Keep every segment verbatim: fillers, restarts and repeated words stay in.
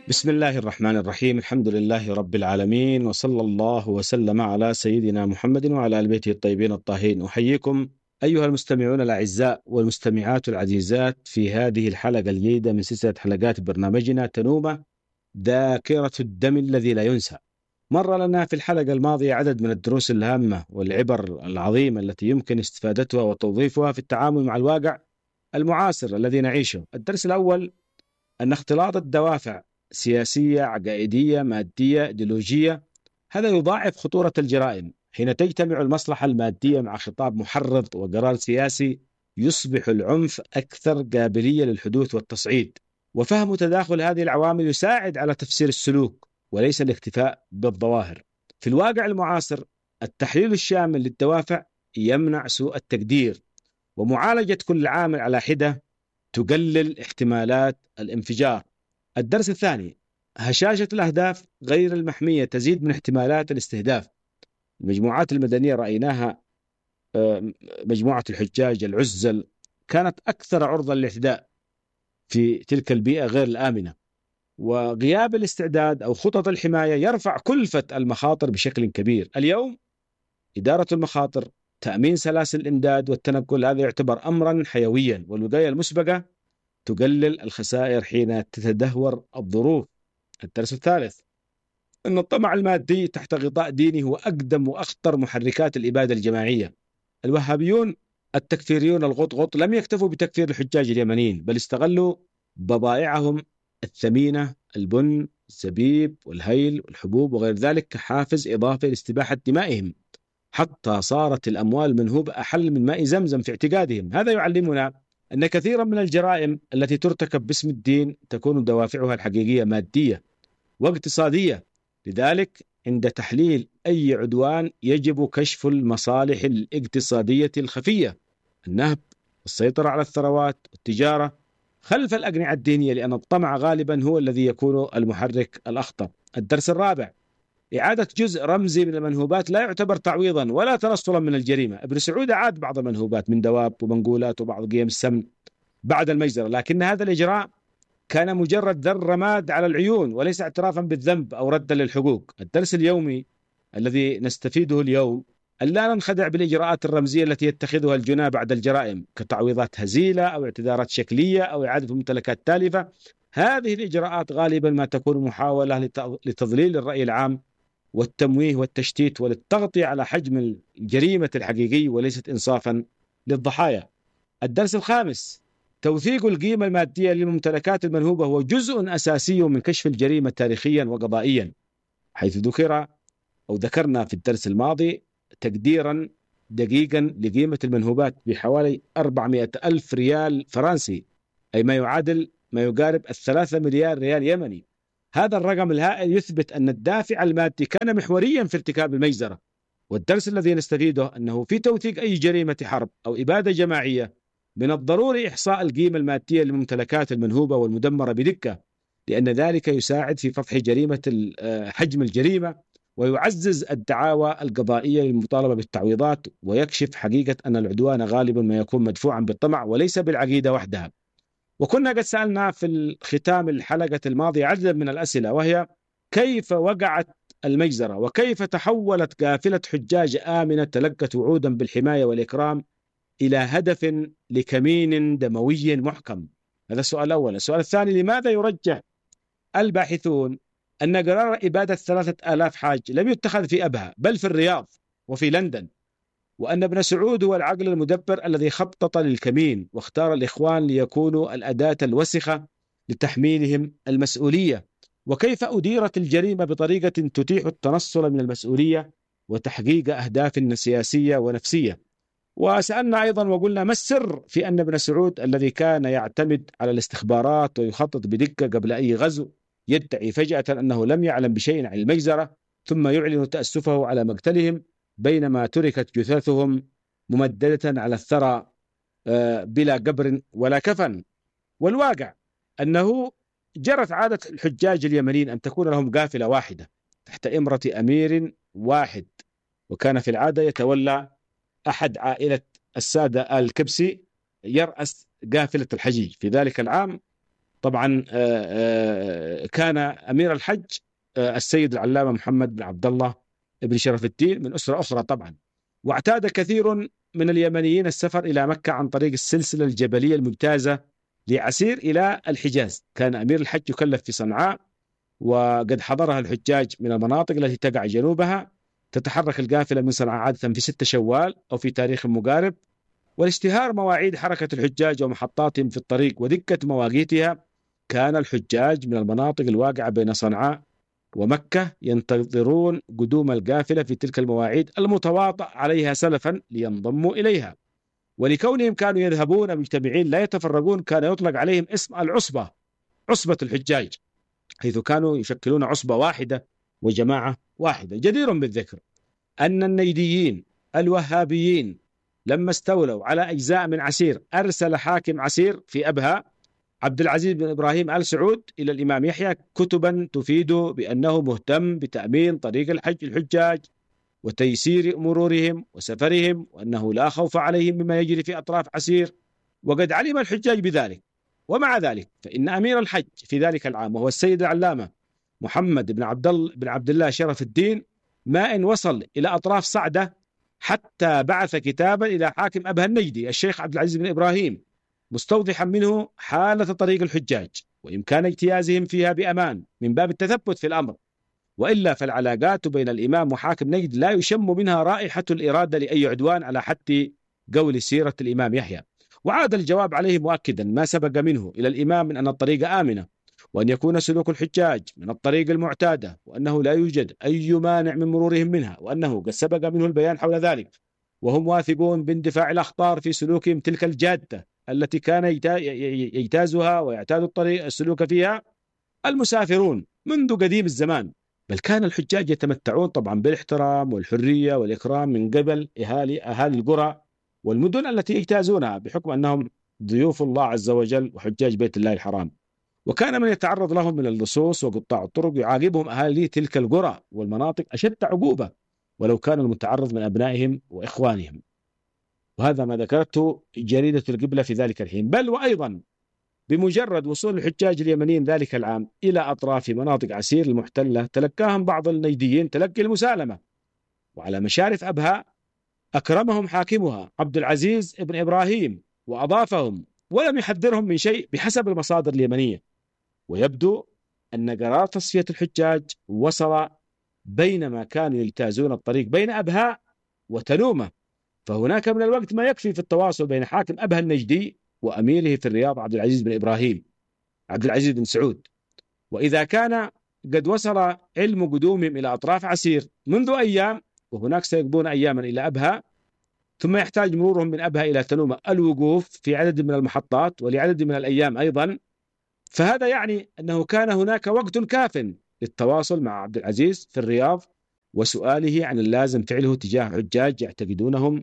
بسم الله الرحمن الرحيم. الحمد لله رب العالمين، وصلى الله وسلم على سيدنا محمد وعلى آل بيته الطيبين الطاهرين. أحييكم أيها المستمعون الأعزاء والمستمعات العزيزات في هذه الحلقة الجديدة من سلسلة حلقات برنامجنا تنومة ذاكرة الدم الذي لا ينسى. مر لنا في الحلقة الماضية عدد من الدروس الهامة والعبر العظيمة التي يمكن استفادتها وتوظيفها في التعامل مع الواقع المعاصر الذي نعيشه. الدرس الأول أن اختلاط الدوافع سياسية، عقائدية، مادية، إيديولوجية، هذا يضاعف خطورة الجرائم. حين تجتمع المصلحة المادية مع خطاب محرض وقرار سياسي يصبح العنف أكثر قابلية للحدوث والتصعيد. وفهم تداخل هذه العوامل يساعد على تفسير السلوك وليس الاكتفاء بالظواهر. في الواقع المعاصر التحليل الشامل للدوافع يمنع سوء التقدير، ومعالجة كل عامل على حدة تقلل احتمالات الانفجار. الدرس الثاني: هشاشة الأهداف غير المحمية تزيد من احتمالات الاستهداف. المجموعات المدنية رأيناها، مجموعة الحجاج، العزل، كانت أكثر عرضة للاعتداء في تلك البيئة غير الآمنة. وغياب الاستعداد أو خطط الحماية يرفع كلفة المخاطر بشكل كبير. اليوم إدارة المخاطر، تأمين سلاسل الإمداد والتنقل، هذا يعتبر أمرا حيويا، والوقاية المسبقة تقلل الخسائر حين تتدهور الظروف. الدرس الثالث: أن الطمع المادي تحت غطاء ديني هو أقدم وأخطر محركات الإبادة الجماعية. الوهابيون التكفيريون الغطغط لم يكتفوا بتكفير الحجاج اليمنيين، بل استغلوا بضائعهم الثمينة، البن، الزبيب والهيل والحبوب وغير ذلك، كحافز إضافي لاستباحة دمائهم، حتى صارت الأموال المنهوبة أحل من ماء زمزم في اعتقادهم. هذا يعلمنا أن كثيرا من الجرائم التي ترتكب باسم الدين تكون دوافعها الحقيقية مادية واقتصادية. لذلك عند تحليل أي عدوان يجب كشف المصالح الاقتصادية الخفية، النهب، السيطرة على الثروات، والتجارة خلف الأقنعة الدينية، لأن الطمع غالبا هو الذي يكون المحرك الأخطر. الدرس الرابع: إعادة جزء رمزي من المنهوبات لا يعتبر تعويضا ولا تنصلا من الجريمة. ابن سعود أعاد بعض المنهوبات من دواب ومنقولات وبعض قيم السمن بعد المجزرة، لكن هذا الإجراء كان مجرد ذر رماد على العيون وليس اعترافا بالذنب أو ردا للحقوق. الدرس اليومي الذي نستفيده اليوم: ألا ننخدع بالإجراءات الرمزية التي يتخذها الجناة بعد الجرائم، كتعويضات هزيلة أو اعتذارات شكلية أو إعادة ممتلكات تالفة. هذه الإجراءات غالبا ما تكون محاولة لتضليل الرأي العام والتمويه والتشتيت وللتغطية على حجم الجريمة الحقيقي، وليست إنصافا للضحايا. الدرس الخامس: توثيق القيمة المادية للممتلكات المنهوبة هو جزء أساسي من كشف الجريمة تاريخيا وقضائيا، حيث ذكر أو ذكرنا في الدرس الماضي تقديرا دقيقا لقيمة المنهوبات بحوالي أربعمائة ألف ريال فرنسي، أي ما يعادل ما يقارب الثلاثة مليار ريال يمني. هذا الرقم الهائل يثبت أن الدافع المادي كان محوريا في ارتكاب المجزرة. والدرس الذي نستفيده أنه في توثيق أي جريمة حرب أو إبادة جماعية من الضروري إحصاء القيمة المادية للممتلكات المنهوبة والمدمرة بدقة، لأن ذلك يساعد في فضح جريمة حجم الجريمة، ويعزز الدعاوى القضائية للمطالبة بالتعويضات، ويكشف حقيقة أن العدوان غالبا ما يكون مدفوعا بالطمع وليس بالعقيدة وحدها. وكنا قد سألنا في الختام الحلقة الماضية عددا من الأسئلة، وهي: كيف وقعت المجزرة؟ وكيف تحولت قافلة حجاج آمنة تلقت وعودا بالحماية والإكرام إلى هدف لكمين دموي محكم؟ هذا السؤال الأول. السؤال الثاني: لماذا يرجح الباحثون أن قرار إبادة ثلاثة آلاف حاج لم يتخذ في أبها بل في الرياض وفي لندن، وأن ابن سعود هو العقل المدبر الذي خطط للكمين واختار الإخوان ليكونوا الأداة الوسخة لتحميلهم المسؤولية؟ وكيف أديرت الجريمة بطريقة تتيح التنصل من المسؤولية وتحقيق أهداف سياسية ونفسية؟ وسألنا أيضا وقلنا: ما السر في أن ابن سعود الذي كان يعتمد على الاستخبارات ويخطط بدقة قبل أي غزو يدعي فجأة أنه لم يعلم بشيء عن المجزرة، ثم يعلن تأسفه على مقتلهم بينما تركت جثثهم ممددة على الثرى بلا قبر ولا كفن؟ والواقع أنه جرت عادة الحجاج اليمنيين أن تكون لهم قافلة واحدة تحت إمرة أمير واحد، وكان في العادة يتولى أحد عائلة السادة الكبسي يرأس قافلة الحجيج. في ذلك العام طبعا كان أمير الحج السيد العلامة محمد بن عبد الله بن شرف الدين من أسرة أخرى طبعا. واعتاد كثير من اليمنيين السفر إلى مكة عن طريق السلسلة الجبلية الممتازة لعسير إلى الحجاز. كان أمير الحج يكلف في صنعاء، وقد حضرها الحجاج من المناطق التي تقع جنوبها. تتحرك القافلة من صنعاء عادة في ستة شوال أو في تاريخ مقارب. والاشتهار مواعيد حركة الحجاج ومحطاتهم في الطريق ودقة مواقيتها، كان الحجاج من المناطق الواقعة بين صنعاء ومكة ينتظرون قدوم القافلة في تلك المواعيد المتواطأ عليها سلفا لينضموا إليها. ولكونهم كانوا يذهبون مجتمعين لا يتفرقون، كان يطلق عليهم اسم العصبة، عصبة الحجاج، حيث كانوا يشكلون عصبة واحدة وجماعة واحدة. جدير بالذكر أن النيديين الوهابيين لما استولوا على أجزاء من عسير، أرسل حاكم عسير في أبها عبد العزيز بن إبراهيم آل سعود إلى الإمام يحيى كتبا تفيد بأنه مهتم بتأمين طريق الحج الحجاج وتيسير مرورهم وسفرهم، وأنه لا خوف عليهم مما يجري في أطراف عسير. وقد علم الحجاج بذلك، ومع ذلك فإن أمير الحج في ذلك العام وهو السيد العلامة محمد بن عبد الله بن عبد الله شرف الدين ما إن وصل إلى أطراف صعدة حتى بعث كتابا إلى حاكم أبها النجدي الشيخ عبد العزيز بن إبراهيم مستوضحا منه حالة طريق الحجاج وإمكان اجتيازهم فيها بأمان من باب التثبت في الأمر، وإلا فالعلاقات بين الإمام وحاكم نجد لا يشم منها رائحة الإرادة لأي عدوان على حد قول سيرة الإمام يحيى. وعاد الجواب عليه مؤكدا ما سبق منه إلى الإمام من أن الطريق آمنة، وأن يكون سلوك الحجاج من الطريق المعتادة، وأنه لا يوجد أي مانع من مرورهم منها، وأنه قد سبق منه البيان حول ذلك، وهم واثقون باندفاع الأخطار في سلوكهم تلك الجادة التي كان يجتازها ويعتاد الطريق السلوك فيها المسافرون منذ قديم الزمان. بل كان الحجاج يتمتعون طبعا بالاحترام والحرية والإكرام من قبل أهالي أهالي القرى والمدن التي يجتازونها بحكم أنهم ضيوف الله عز وجل وحجاج بيت الله الحرام. وكان من يتعرض لهم من اللصوص وقطاع الطرق يعاقبهم أهالي تلك القرى والمناطق أشد عقوبة ولو كان المتعرض من أبنائهم وإخوانهم. وهذا ما ذكرته جريدة القبلة في ذلك الحين. بل وأيضا بمجرد وصول الحجاج اليمنيين ذلك العام إلى أطراف مناطق عسير المحتلة، تلقاهم بعض النيديين تلقي المسالمة، وعلى مشارف أبها أكرمهم حاكمها عبد العزيز بن إبراهيم وأضافهم ولم يحذرهم من شيء بحسب المصادر اليمنية. ويبدو أن قرار تصفية الحجاج وصل بينما كانوا يجتازون الطريق بين أبها وتنومة، فهناك من الوقت ما يكفي في التواصل بين حاكم أبها النجدي وأميره في الرياض عبد العزيز بن إبراهيم عبد العزيز بن سعود. وإذا كان قد وصل علم قدومهم إلى أطراف عسير منذ أيام، وهناك سيقضون أياما إلى أبها، ثم يحتاج مرورهم من أبها إلى تنومة الوقوف في عدد من المحطات ولعدد من الأيام أيضا، فهذا يعني أنه كان هناك وقت كاف للتواصل مع عبد العزيز في الرياض وسؤاله عن اللازم فعله تجاه حجاج يعتقدونهم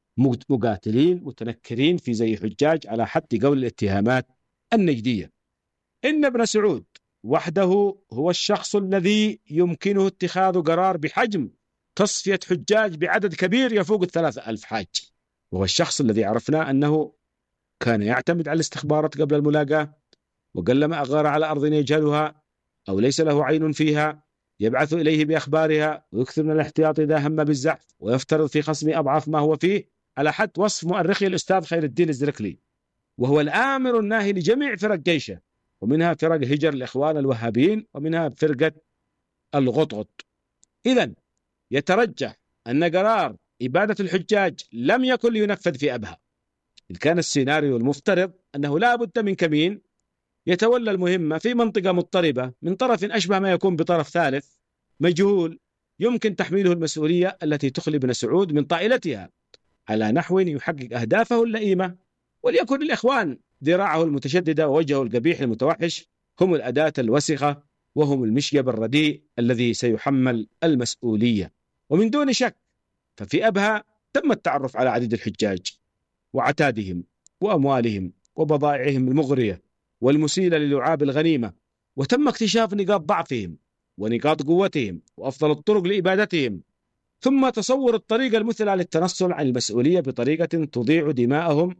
مقاتلين متنكرين في زي حجاج على حد قول الاتهامات النجدية. إن ابن سعود وحده هو الشخص الذي يمكنه اتخاذ قرار بحجم تصفية حجاج بعدد كبير يفوق الثلاثة ألف حاج، وهو الشخص الذي عرفنا أنه كان يعتمد على الاستخبارات قبل الملاقاة، وقلما أغار على أرض يجهلها أو ليس له عين فيها يبعث إليه بأخبارها، ويكثر من الاحتياط إذا هم بالزحف، ويفترض في خصم أضعاف ما هو فيه، على حد وصف مؤرخه الأستاذ خير الدين الزركلي. وهو الآمر الناهي لجميع فرق جيشه، ومنها فرق هجر الإخوان الوهابيين، ومنها فرقة الغطغط. إذن يترجح أن قرار إبادة الحجاج لم يكن لينفذ في أبها، إذ كان السيناريو المفترض أنه لا بد من كمين يتولى المهمة في منطقة مضطربة من طرف أشبه ما يكون بطرف ثالث مجهول يمكن تحميله المسؤولية التي تخلي بن سعود من طائلتها على نحو يحقق أهدافه اللئيمة، وليكن الإخوان ذراعه المتشددة ووجهه القبيح المتوحش هم الأداة الوسخة، وهم المشيب الرديء الذي سيحمل المسؤولية. ومن دون شك ففي أبها تم التعرف على عدد الحجاج وعتادهم وأموالهم وبضائعهم المغرية والمسيلة للعاب الغنيمة، وتم اكتشاف نقاط ضعفهم ونقاط قوتهم وأفضل الطرق لإبادتهم، ثم تصور الطريقة المثلى للتنصل عن المسؤولية بطريقة تضيع دماءهم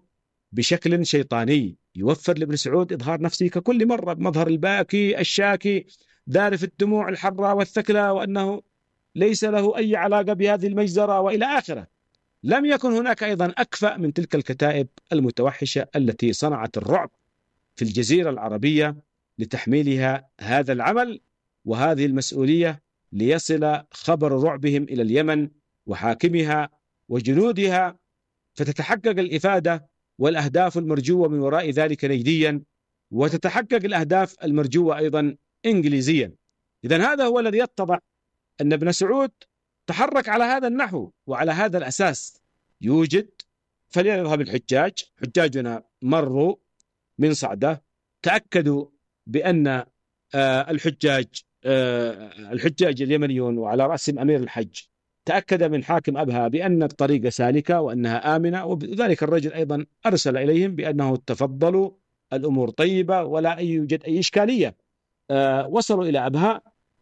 بشكل شيطاني، يوفر لابن سعود إظهار نفسه ككل مرة بمظهر الباكي الشاكي ذارف الدموع الحراء والثكلى، وأنه ليس له أي علاقة بهذه المجزرة وإلى آخره. لم يكن هناك أيضا أكفأ من تلك الكتائب المتوحشة التي صنعت الرعب في الجزيرة العربية لتحميلها هذا العمل وهذه المسؤولية، ليصل خبر رعبهم إلى اليمن وحاكمها وجنودها، فتتحقق الإفادة والأهداف المرجوة من وراء ذلك نيديا، وتتحقق الأهداف المرجوة أيضا إنجليزيا. إذن هذا هو الذي يتضح أن ابن سعود تحرك على هذا النحو وعلى هذا الأساس. يوجد فليذهب الحجاج، حجاجنا مروا من صعدة، تأكدوا بأن الحجاج الحجاج اليمنيون وعلى رأسهم أمير الحج تأكد من حاكم أبها بأن الطريق سالكة وأنها آمنة، وذلك الرجل أيضا أرسل إليهم بأنه تفضلوا الأمور طيبة ولا يوجد أي إشكالية. وصلوا إلى أبها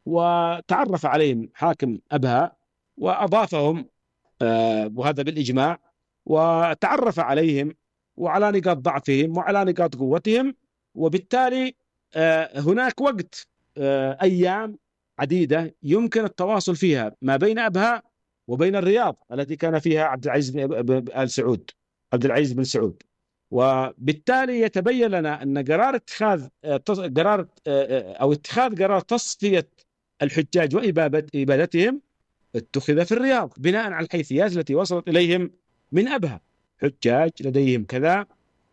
وتعرف عليهم حاكم أبها وأضافهم، وهذا بالإجماع، وتعرف عليهم وعلى نقاط ضعفهم وعلى نقاط قوتهم. وبالتالي هناك وقت أيام عديدة يمكن التواصل فيها ما بين أبها وبين الرياض التي كان فيها عبد العزيز بن آل سعود عبد العزيز بن سعود. وبالتالي يتبين لنا أن قرار اتخاذ قرار أو اتخاذ قرار تصفية الحجاج وإبادتهم اتخذ في الرياض بناء على الحيثيات التي وصلت إليهم من أبها. حجاج لديهم كذا،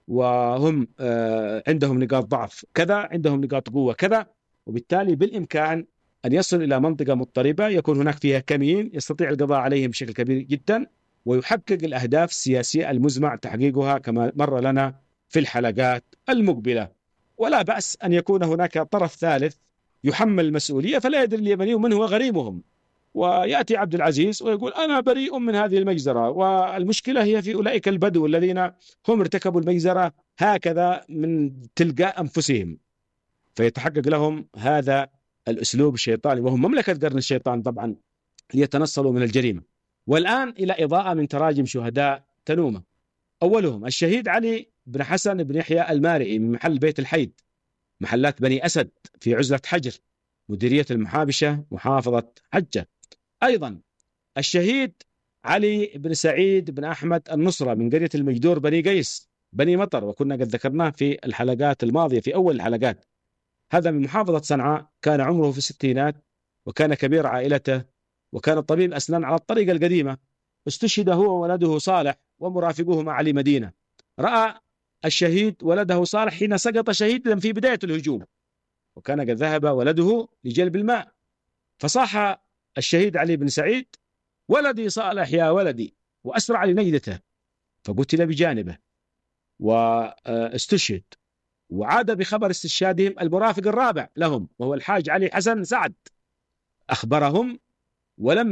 وهم عندهم نقاط ضعف كذا، عندهم نقاط قوة كذا، وبالتالي بالإمكان أن يصل إلى منطقة مضطربة يكون هناك فيها كمين يستطيع القضاء عليهم بشكل كبير جدا، ويحقق الأهداف السياسية المزمع تحقيقها كما مر لنا في الحلقات المقبلة. ولا بأس أن يكون هناك طرف ثالث يحمل المسؤولية، فلا يدري اليمني من هو غريمهم، ويأتي عبد العزيز ويقول أنا بريء من هذه المجزرة، والمشكلة هي في أولئك البدو الذين هم ارتكبوا المجزرة هكذا من تلقاء أنفسهم، فيتحقق لهم هذا الأسلوب الشيطاني، وهم مملكة قرن الشيطان طبعا ليتنصلوا من الجريمة. والآن إلى إضاءة من تراجم شهداء تنومة. أولهم الشهيد علي بن حسن بن يحيى المارئي من محل بيت الحيد، محلات بني أسد في عزلة حجر، مديرية المحابشة، محافظة حجة. أيضا الشهيد علي بن سعيد بن أحمد النصرة من قرية المجدور بني قيس بني مطر، وكنا قد ذكرناه في الحلقات الماضية في أول الحلقات. هذا من محافظة صنعاء، كان عمره في الستينات، وكان كبير عائلته، وكان طبيب أسنان على الطريقة القديمة. استشهد هو وولده صالح ومرافقه مع علي مدينة. رأى الشهيد ولده صالح حين سقط شهيدا في بداية الهجوم، وكان قد ذهب ولده لجلب الماء، فصاح الشهيد علي بن سعيد ولدي صالح يا ولدي، وأسرع لنجدته، فقتل بجانبه واستشهد. وعاد بخبر استشهادهم المرافق الرابع لهم وهو الحاج علي حسن سعد، أخبرهم ولم